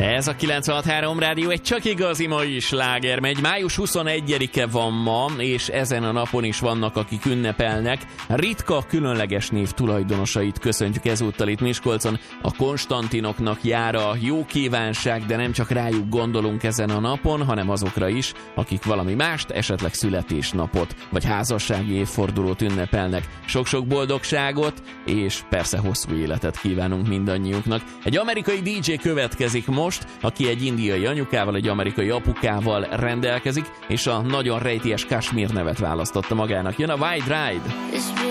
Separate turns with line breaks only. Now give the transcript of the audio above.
Ez a 96.3 Rádió egy csak igazi mai sláger megy. Május 21-e van ma, és ezen a napon is vannak, akik ünnepelnek. Ritka, különleges név tulajdonosait köszöntjük ezúttal itt Miskolcon. A Konstantinoknak jár a jó kívánság, de nem csak rájuk gondolunk ezen a napon, hanem azokra is, akik valami mást, esetleg születésnapot, vagy házassági évfordulót ünnepelnek. Sok-sok boldogságot, és persze hosszú életet kívánunk mindannyiunknak. Egy amerikai DJ következik most, aki egy indiai anyukával, egy amerikai apukával rendelkezik, és a nagyon rejtélyes Kashmir nevet választotta magának. Jön a Wild Ride!